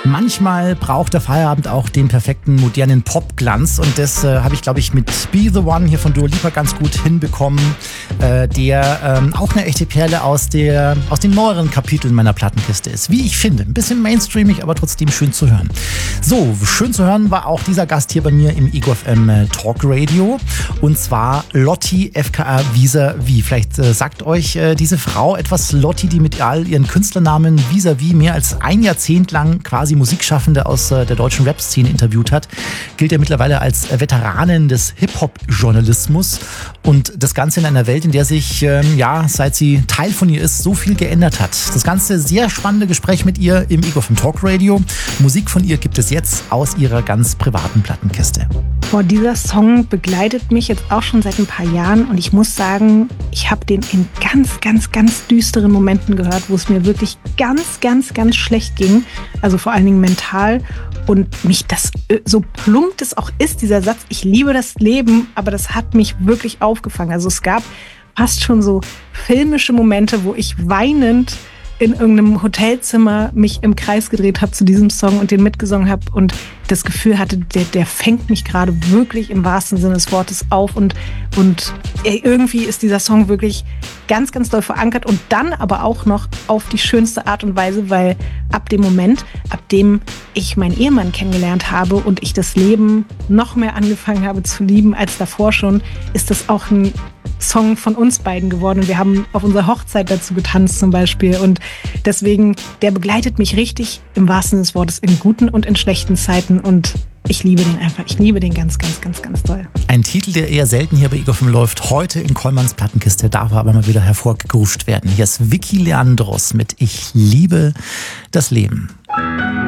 Manchmal braucht der Feierabend auch den perfekten modernen Popglanz und das habe ich, glaube ich, mit Be The One hier von Dua Lipa ganz gut hinbekommen, der auch eine echte Perle aus den neueren Kapiteln meiner Plattenkiste ist. Wie ich finde, ein bisschen mainstreamig, aber trotzdem schön zu hören. So, schön zu hören war auch dieser Gast hier bei mir im Ego FM Talk Radio und zwar Lotti FKA Vis-a-Vis. Vielleicht sagt euch diese Frau etwas, Lotti, die mit all ihren Künstlernamen Vis-a-Vis mehr als ein Jahrzehnt lang quasi Musikschaffende aus der deutschen Rap-Szene interviewt hat, gilt ja mittlerweile als Veteranin des Hip-Hop-Journalismus und das Ganze in einer Welt, in der sich, seit sie Teil von ihr ist, so viel geändert hat. Das ganze sehr spannende Gespräch mit ihr im Ego FM Talk Radio. Musik von ihr gibt es jetzt aus ihrer ganz privaten Plattenkiste. Boah, dieser Song begleitet mich jetzt auch schon seit ein paar Jahren und ich muss sagen, ich habe den in ganz, ganz, ganz düsteren Momenten gehört, wo es mir wirklich ganz, ganz, ganz schlecht ging, also vor allen Dingen mental und mich das, so plump es auch ist, dieser Satz, ich liebe das Leben, aber das hat mich wirklich aufgefangen. Also es gab fast schon so filmische Momente, wo ich weinend in irgendeinem Hotelzimmer mich im Kreis gedreht habe zu diesem Song und den mitgesungen habe und das Gefühl hatte, der fängt mich gerade wirklich im wahrsten Sinne des Wortes auf und irgendwie ist dieser Song wirklich ganz, ganz doll verankert und dann aber auch noch auf die schönste Art und Weise, weil ab dem Moment, ab dem ich meinen Ehemann kennengelernt habe und ich das Leben noch mehr angefangen habe zu lieben als davor schon, ist das auch ein Song von uns beiden geworden und wir haben auf unserer Hochzeit dazu getanzt zum Beispiel und deswegen, der begleitet mich richtig im wahrsten Sinne des Wortes in guten und in schlechten Zeiten und ich liebe den einfach, ich liebe den ganz, ganz, ganz, ganz doll. Ein Titel, der eher selten hier bei Ego FM läuft, heute in Kollmanns Plattenkiste, darf aber mal wieder hervorgerufen werden. Hier ist Vicky Leandros mit Ich liebe das Leben.